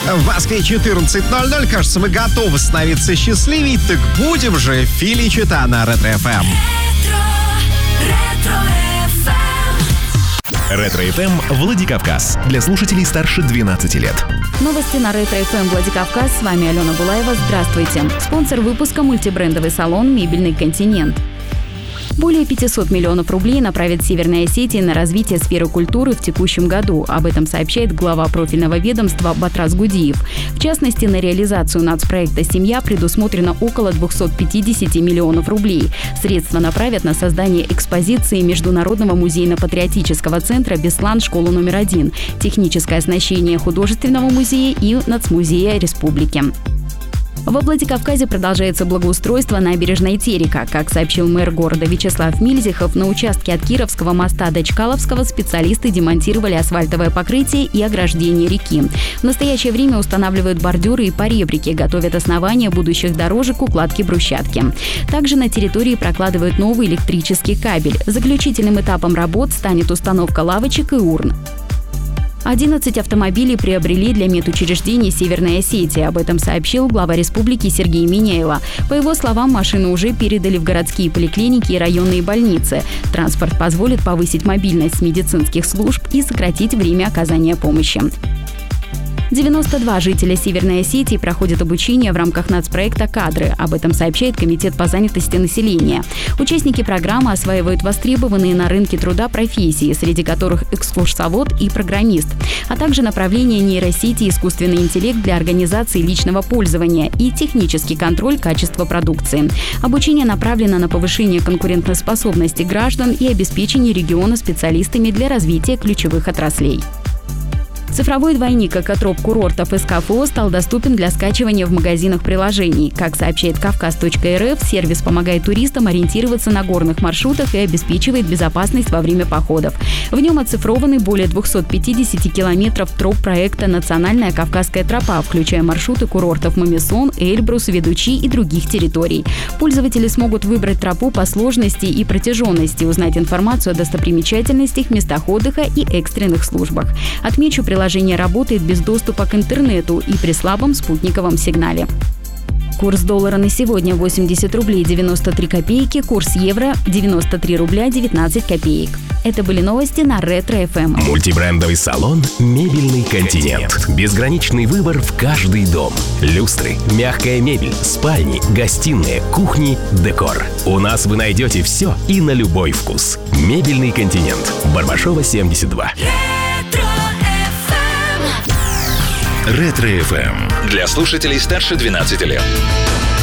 В Москве 14:00. Кажется, мы готовы становиться счастливей. Так будем же. Филичита на Ретро-ФМ. Ретро-ФМ Владикавказ. Для слушателей старше 12 лет. Новости на Ретро-ФМ Владикавказ. С вами Алена Булаева. Здравствуйте. Спонсор выпуска — мультибрендовый салон «Мебельный континент». Более 500 миллионов рублей направит Северная Осетия на развитие сферы культуры в текущем году. Об этом сообщает глава профильного ведомства Батрас Гудиев. В частности, на реализацию нацпроекта «Семья» предусмотрено около 250 миллионов рублей. Средства направят на создание экспозиции Международного музейно-патриотического центра «Беслан. Школа номер 1», техническое оснащение художественного музея и Нацмузея Республики. Во Владикавказе продолжается благоустройство набережной Терека. Как сообщил мэр города Вячеслав Мильзихов, на участке от Кировского моста до Чкаловского специалисты демонтировали асфальтовое покрытие и ограждение реки. В настоящее время устанавливают бордюры и поребрики, готовят основания будущих дорожек укладки брусчатки. Также на территории прокладывают новый электрический кабель. Заключительным этапом работ станет установка лавочек и урн. 11 автомобилей приобрели для медучреждений Северной Осетии. Об этом сообщил глава республики Сергей Миняйло. По его словам, машины уже передали в городские поликлиники и районные больницы. Транспорт позволит повысить мобильность медицинских служб и сократить время оказания помощи. 92 жителя Северной Осетии проходят обучение в рамках нацпроекта «Кадры». Об этом сообщает Комитет по занятости населения. Участники программы осваивают востребованные на рынке труда профессии, среди которых экскурсовод и программист, а также направления нейросети и искусственный интеллект для организации личного пользования и технический контроль качества продукции. Обучение направлено на повышение конкурентоспособности граждан и обеспечение региона специалистами для развития ключевых отраслей. Цифровой двойник «Экотроп курортов» СКФО стал доступен для скачивания в магазинах приложений. Как сообщает Кавказ.РФ, сервис помогает туристам ориентироваться на горных маршрутах и обеспечивает безопасность во время походов. В нем оцифрованы более 250 километров троп проекта «Национальная Кавказская тропа», включая маршруты курортов Мамисон, Эльбрус, Ведучи и других территорий. Пользователи смогут выбрать тропу по сложности и протяженности, узнать информацию о достопримечательностях, местах отдыха и экстренных службах. Отмечу, приложение работает без доступа к интернету и при слабом спутниковом сигнале. Курс доллара на сегодня 80 рублей 93 копейки, курс евро 93 рубля 19 копеек. Это были новости на Ретро-ФМ. Мультибрендовый салон «Мебельный континент». Безграничный выбор в каждый дом. Люстры, мягкая мебель, спальни, гостиные, кухни, декор. У нас вы найдете все и на любой вкус. «Мебельный континент». Барбашова, 72. Ретро-ФМ. Для слушателей старше 12 лет.